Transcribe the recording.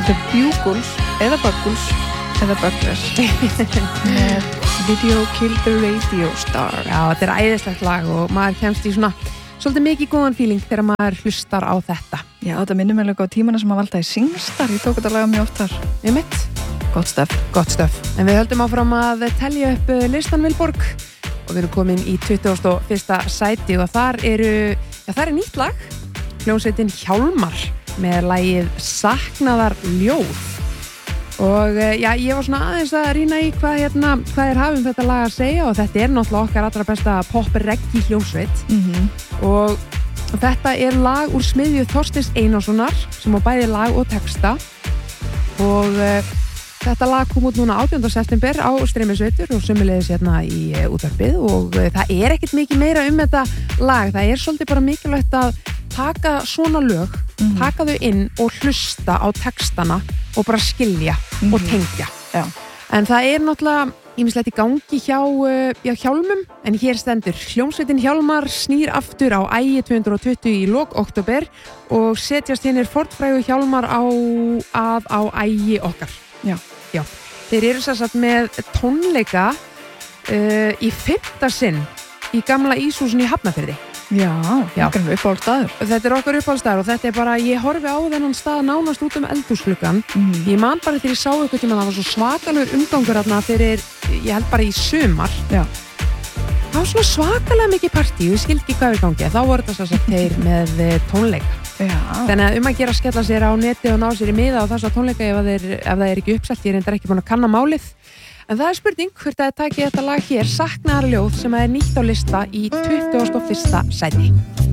The Bugles eða Buggles eða Buggles með Video Killed the Radio Star. Já, þetta æðislegt lag og maður kemst í svona svolítið mikið góðan feeling þegar maður hlustar á þetta. Já, þetta minnir mig líka á tímana sem maður valdaði Singstar. Ég tók þetta lag mjög oft þar. Einmitt. Gott stöf. Gott stöf. En við höldum áfram að telja upp listan Vilborg og við erum komin í 21. sæti og þar er nýtt lag. Hljómsveitin Hjálmar með lagið Saknaðar ljóð. Og já, ég var svona aðeins að rýna í hvað hafum þetta lag að segja og þetta er náttúrulega okkar allra besta pop-reggae hljómsveit. Og þetta er lag úr smiðju Þorsteins Einarssonar sem á bæði lag og texta og þetta lag kom út núna 18. september á streymisveitur og sömuleiðis hérna í útvarpið og það er ekkert mikið meira þetta lag, það er svolítið bara mikilvægt að taka svona lög, taka þau inn og hlusta á textana og bara skilja og tengja. Já. En það er náttúrulega ýmislegt í gangi hjá Hjálmum, en hér stendur hljómsveitin Hjálmar snýr aftur á Ægi 220 í lok október og setjast hinnir fornfrægu Hjálmar á Ægi okkar. Já. Þeir eru sagt með tónleika í 5. sinn í gamla íshúsin í Hafnarfirði. Já. Uppáhaldsstaður. Þetta er okkar uppáhaldsstaður og þetta er bara, ég horfi á þennan stað nánast út eldhúsgluggann. Ég man bara þegar ég sá eitthvað tíma það var svo svakalegur umgangur þarna fyrir, ég held bara í sumar. Já. Það var svona svakalega mikið partí, við skildi ekki hvað við gangi. Þá voru þetta svo þeir með tónleika. Já. Þannig að að gera að skella sér á neti og ná sér í miða á þessa tónleika ef það er ekki uppselt, ég er reyndar ekki búin að kanna málið. En það er spurning hvort að takið þetta lag hér, Saknaðar ljóð, sem er nýtt á lista í 21. sæti.